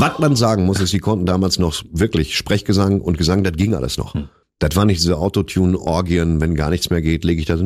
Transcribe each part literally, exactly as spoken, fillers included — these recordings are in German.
Was man sagen muss, ist, sie konnten damals noch wirklich Sprechgesang und Gesang, das ging alles noch. Hm. Das war nicht diese Autotune-Orgien, wenn gar nichts mehr geht, lege ich da so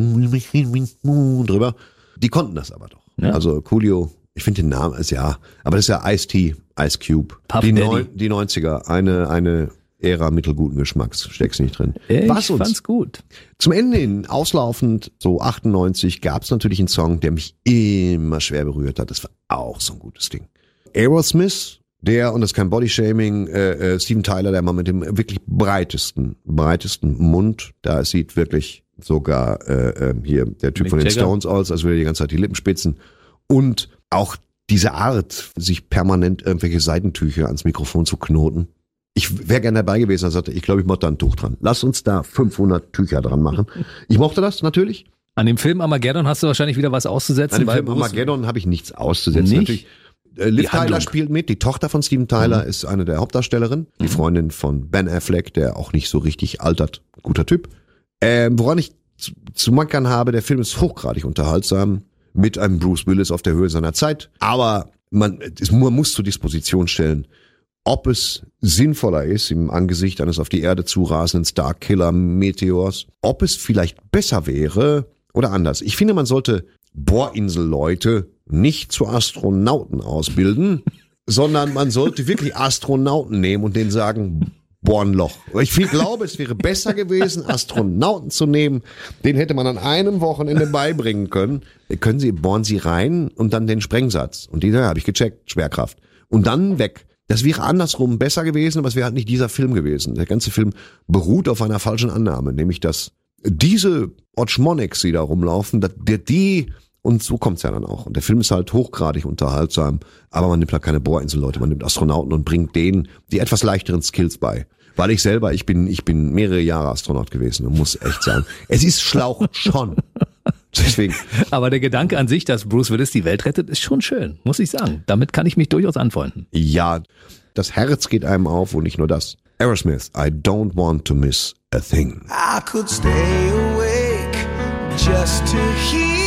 drüber. Die konnten das aber doch. Ja. Also Coolio, ich finde den Namen, ist ja, aber das ist ja Ice-T, Ice Cube. Puff die, Daddy. Neu, die neunziger, eine, eine Ära mittelguten Geschmacks, steckst nicht drin. Ich Was uns fand's gut. Zum Ende hin, auslaufend, so achtundneunzig, gab's natürlich einen Song, der mich immer schwer berührt hat. Das war auch so ein gutes Ding. Aerosmith, der, und das ist kein Bodyshaming, äh, äh, Steven Tyler, der Mann mit dem wirklich breitesten, breitesten Mund, da sieht wirklich sogar äh, äh, hier der Typ Mick von den Jagger. Stones aus, als würde er die ganze Zeit die Lippen spitzen. Und auch diese Art, sich permanent irgendwelche Seidentücher ans Mikrofon zu knoten. Ich wäre gerne dabei gewesen, er sagte, ich glaube, ich mache da ein Tuch dran. Lass uns da fünfhundert Tücher dran machen. Ich mochte das natürlich. An dem Film Armageddon hast du wahrscheinlich wieder was auszusetzen. An dem weil Film Bruce- Armageddon habe ich nichts auszusetzen. Nicht? Natürlich, äh, Liv Die Handlung. Tyler spielt mit, die Tochter von Steven Tyler Mhm. ist eine der Hauptdarstellerinnen, die Freundin von Ben Affleck, der auch nicht so richtig altert. Guter Typ. Ähm, woran ich zu, zu meckern habe, der Film ist hochgradig unterhaltsam, mit einem Bruce Willis auf der Höhe seiner Zeit. Aber man, es, man muss zur Disposition stellen, ob es sinnvoller ist im Angesicht eines auf die Erde zurasenden Starkiller-Meteors, ob es vielleicht besser wäre oder anders. Ich finde, man sollte Bohrinselleute nicht zu Astronauten ausbilden, sondern man sollte wirklich Astronauten nehmen und denen sagen, bohr ein Loch. Ich viel glaube, es wäre besser gewesen, Astronauten zu nehmen. Den hätte man an einem Wochenende beibringen können. Können Sie, bohren Sie rein und dann den Sprengsatz. Und dieser habe ich gecheckt, Schwerkraft. Und dann weg. Das wäre andersrum besser gewesen, aber es wäre halt nicht dieser Film gewesen. Der ganze Film beruht auf einer falschen Annahme, nämlich dass diese Otschmonics, die da rumlaufen, dass der die, und so kommt's ja dann auch. Und der Film ist halt hochgradig unterhaltsam, aber man nimmt halt keine Bohrinselleute, man nimmt Astronauten und bringt denen die etwas leichteren Skills bei. Weil ich selber, ich bin, ich bin mehrere Jahre Astronaut gewesen und muss echt sagen, es ist Schlauch schon. Deswegen. Aber der Gedanke an sich, dass Bruce Willis die Welt rettet, ist schon schön, muss ich sagen. Damit kann ich mich durchaus anfreunden. Ja, das Herz geht einem auf und nicht nur das. Aerosmith, I don't want to miss a thing. I could stay awake just to hear